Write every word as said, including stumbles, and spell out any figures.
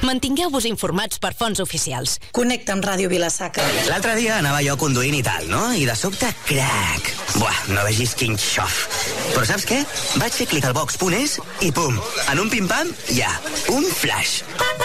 Mantingueu-vos informats per fonts oficials. Connecta amb Ràdio Vila-sacra. L'altre dia anava jo conduint i tal, no? I de sobte, crac! Buah, no vegis quin xof. Però saps què? Vaig fer clic al box punt es i pum, en un pim-pam, ja, un flash.